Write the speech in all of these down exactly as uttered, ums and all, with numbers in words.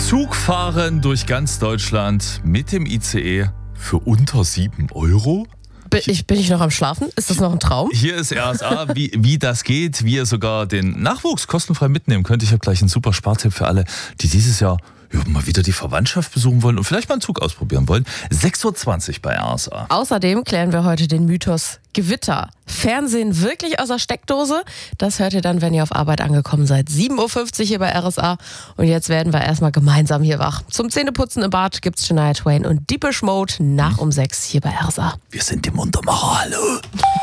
Zugfahren durch ganz Deutschland mit dem I C E für unter sieben Euro? Bin ich, bin ich noch am Schlafen? Ist das noch ein Traum? Hier ist R S A, wie, wie das geht, wie ihr sogar den Nachwuchs kostenfrei mitnehmen könnt. Ich habe gleich einen super Spartipp für alle, die dieses Jahr ja, mal wieder die Verwandtschaft besuchen wollen und vielleicht mal einen Zug ausprobieren wollen. sechs Uhr zwanzig bei R S A. Außerdem klären wir heute den Mythos Gewitter. Fernsehen wirklich aus der Steckdose? Das hört ihr dann, wenn ihr auf Arbeit angekommen seid. sieben Uhr fünfzig hier bei R S A. Und jetzt werden wir erstmal gemeinsam hier wach. Zum Zähneputzen im Bad gibt's Shania Twain und Deepish Mode nach um sechs hier bei R S A. Wir sind die Muntermacher, hallo.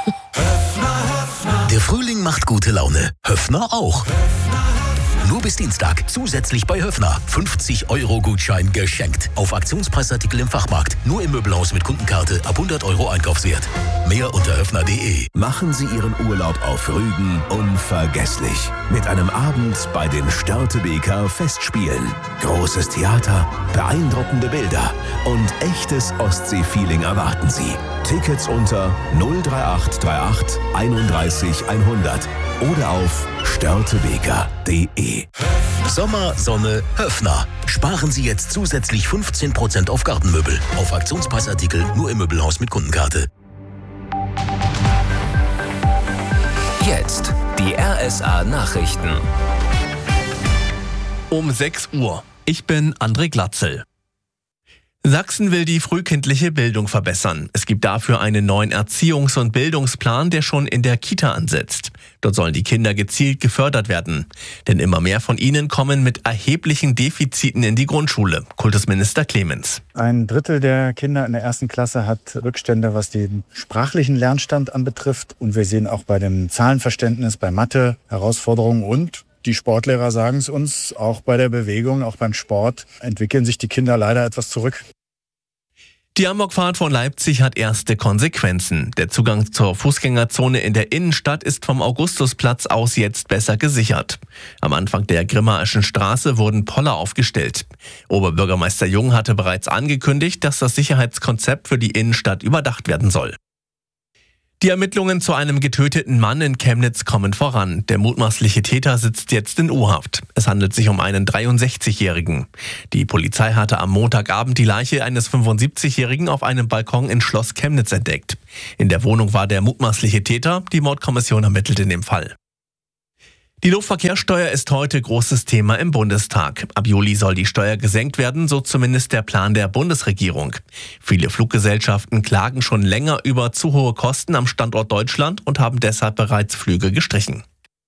Der Frühling macht gute Laune. Höffner auch. Nur bis Dienstag zusätzlich bei Höffner. fünfzig Euro Gutschein geschenkt. Auf Aktionspreisartikel im Fachmarkt. Nur im Möbelhaus mit Kundenkarte ab hundert Euro Einkaufswert. Mehr unter höffner punkt de. Machen Sie Ihren Urlaub auf Rügen unvergesslich. Mit einem Abend bei den Störtebeker Festspielen. Großes Theater, beeindruckende Bilder und echtes Ostsee-Feeling erwarten Sie. Tickets unter null drei acht drei acht einunddreißig hundert oder auf störtebeker punkt de. Sommer, Sonne, Höffner. Sparen Sie jetzt zusätzlich fünfzehn Prozent auf Gartenmöbel. Auf Aktionspreisartikel nur im Möbelhaus mit Kundenkarte. Jetzt die R S A Nachrichten. Um sechs Uhr. Ich bin André Glatzel. Sachsen will die frühkindliche Bildung verbessern. Es gibt dafür einen neuen Erziehungs- und Bildungsplan, der schon in der Kita ansetzt. Dort sollen die Kinder gezielt gefördert werden. Denn immer mehr von ihnen kommen mit erheblichen Defiziten in die Grundschule. Kultusminister Clemens. Ein Drittel der Kinder in der ersten Klasse hat Rückstände, was den sprachlichen Lernstand anbetrifft. Und wir sehen auch bei dem Zahlenverständnis, bei Mathe Herausforderungen und die Sportlehrer sagen es uns, auch bei der Bewegung, auch beim Sport entwickeln sich die Kinder leider etwas zurück. Die Amokfahrt von Leipzig hat erste Konsequenzen. Der Zugang zur Fußgängerzone in der Innenstadt ist vom Augustusplatz aus jetzt besser gesichert. Am Anfang der Grimmaischen Straße wurden Poller aufgestellt. Oberbürgermeister Jung hatte bereits angekündigt, dass das Sicherheitskonzept für die Innenstadt überdacht werden soll. Die Ermittlungen zu einem getöteten Mann in Chemnitz kommen voran. Der mutmaßliche Täter sitzt jetzt in U-Haft. Es handelt sich um einen dreiundsechzigjährigen. Die Polizei hatte am Montagabend die Leiche eines fünfundsiebzigjährigen auf einem Balkon in Schloss Chemnitz entdeckt. In der Wohnung war der mutmaßliche Täter. Die Mordkommission ermittelt in dem Fall. Die Luftverkehrssteuer ist heute großes Thema im Bundestag. Ab Juli soll die Steuer gesenkt werden, so zumindest der Plan der Bundesregierung. Viele Fluggesellschaften klagen schon länger über zu hohe Kosten am Standort Deutschland und haben deshalb bereits Flüge gestrichen.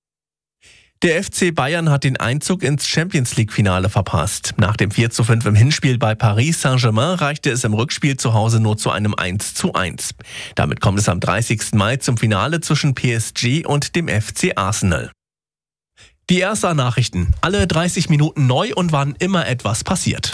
Der F C Bayern hat den Einzug ins Champions-League-Finale verpasst. Nach dem vier zu fünf im Hinspiel bei Paris Saint-Germain reichte es im Rückspiel zu Hause nur zu einem eins zu eins. Damit kommt es am dreißigsten Mai zum Finale zwischen P S G und dem F C Arsenal. Die R S A-Nachrichten. Alle dreißig Minuten neu und wann immer etwas passiert.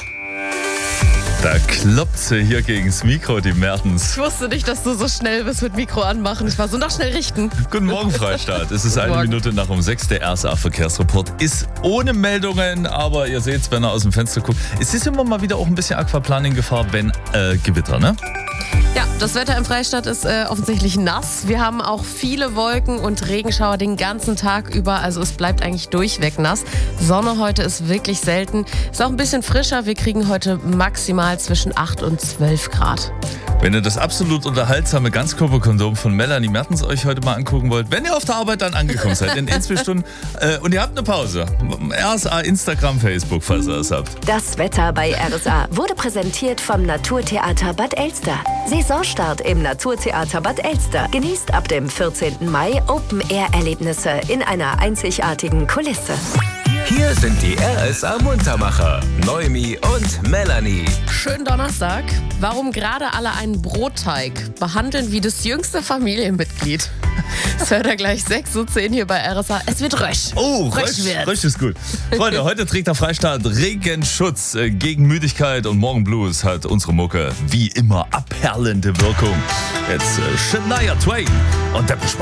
Da kloppt sie hier gegens Mikro, die Mertens. Ich wusste nicht, dass du so schnell bist mit Mikro anmachen. Ich war so noch schnell richten. Guten Morgen, Freistaat. Es ist eine Minute nach um sechs. Der R S A-Verkehrsreport ist ohne Meldungen, aber ihr seht es, wenn er aus dem Fenster guckt. Es ist immer mal wieder auch ein bisschen Aquaplaning-Gefahr, wenn äh, Gewitter, ne? Ja, das Wetter im Freistaat ist äh, offensichtlich nass. Wir haben auch viele Wolken und Regenschauer den ganzen Tag über. Also es bleibt eigentlich durchweg nass. Sonne heute ist wirklich selten. Ist auch ein bisschen frischer. Wir kriegen heute maximal zwischen acht und zwölf Grad. Wenn ihr das absolut unterhaltsame Ganzkörperkondom von Melanie Mertens euch heute mal angucken wollt, wenn ihr auf der Arbeit dann angekommen seid, in ein, zwei Stunden äh, und ihr habt eine Pause. R S A, Instagram, Facebook, falls ihr es habt. Das Wetter bei R S A wurde präsentiert vom Naturtheater Bad Elster. Saisonstart im Naturtheater Bad Elster. Genießt ab dem vierzehnten Mai Open-Air-Erlebnisse in einer einzigartigen Kulisse. Hier sind die R S A Muntermacher, Noemi und Melanie. Schönen Donnerstag. Warum gerade alle einen Brotteig behandeln wie das jüngste Familienmitglied? Das hört er gleich sechs Uhr zehn hier bei R S A. Es wird Rösch. Oh, Rösch, Rösch ist gut. Freunde, heute trägt der Freistaat Regenschutz gegen Müdigkeit und Morgenblues hat unsere Mucke wie immer abperlende Wirkung. Jetzt äh, Shania Twain und Depeche Mode.